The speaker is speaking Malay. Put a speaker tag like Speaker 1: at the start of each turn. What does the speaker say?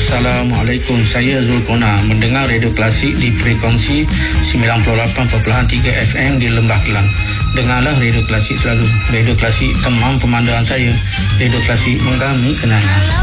Speaker 1: Assalamualaikum, saya Zulkona mendengar Radio Klasik di frekuensi 98.3 FM di Lembah Kelang. Dengarlah Radio Klasik selalu. Radio Klasik teman pemandangan saya. Radio Klasik menggami kenangan.